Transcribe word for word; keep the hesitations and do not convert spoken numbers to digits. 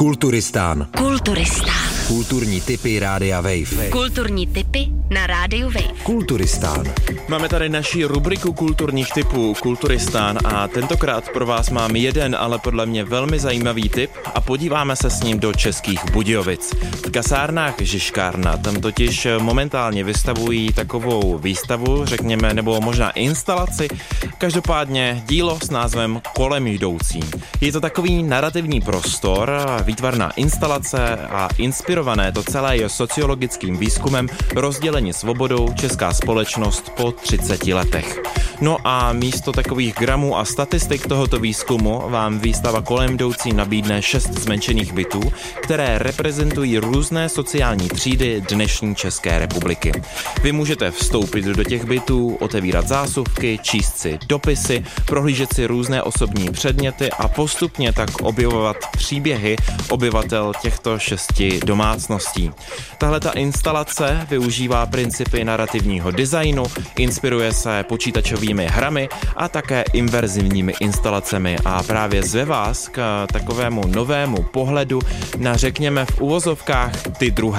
Kulturistán. Kulturistán. Kulturní tipy Rádia Wave. Kulturní tipy na Rádiu Wave. Kulturistán. Máme tady naši rubriku kulturních tipů Kulturistán a tentokrát pro vás mám jeden, ale podle mě velmi zajímavý tip a podíváme se s ním do Českých Budějovic. V kasárnách Žižkárna, tam totiž momentálně vystavují takovou výstavu, řekněme, nebo možná instalaci, každopádně dílo s názvem Kolem jdoucí. Je to takový narrativní prostor, výtvarná instalace a inspirované to celé je sociologickým výzkumem Rozdělení svobodou česká společnost po třiceti letech. No a místo takových gramů a statistik tohoto výzkumu vám výstava Kolem jdoucí nabídne šest zmenšených bytů, které reprezentují různé sociální třídy dnešní České republiky. Vy můžete vstoupit do těch bytů, otevírat zásuvky, číst si dopisy, prohlížet si různé osobní předměty a postupně tak objevovat příběhy obyvatel těchto šesti domácností. Tahle ta instalace využívá principy narrativního designu, inspiruje se počítačovými hrami a také inverzivními instalacemi a právě zve vás k takovému novému pohledu na, řekněme v uvozovkách, ty druhé